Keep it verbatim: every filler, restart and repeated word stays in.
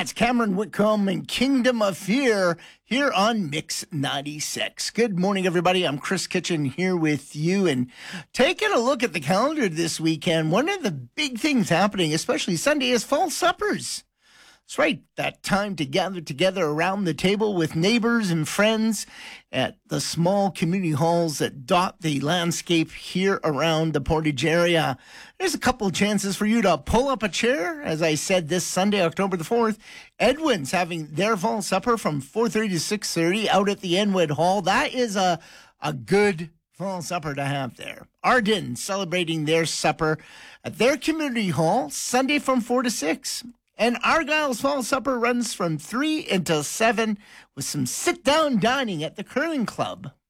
That's Cameron Whitcomb and Kingdom of Fear here on Mix ninety-six. Good morning, everybody. I'm Chris Kitchen here with you, and taking a look at the calendar this weekend. One of the big things happening, especially Sunday, is fall suppers. That's right, that time to gather together around the table with neighbors and friends at the small community halls that dot the landscape here around the Portage area. There's a couple of chances for you to pull up a chair. As I said, this Sunday, October the fourth, Edwin's having their fall supper from four thirty to six thirty out at the Enwood Hall. That is a, a good fall supper to have there. Arden celebrating their supper at their community hall Sunday from four to six. And Argyle's fall supper runs from three until seven with some sit-down dining at the Curling Club.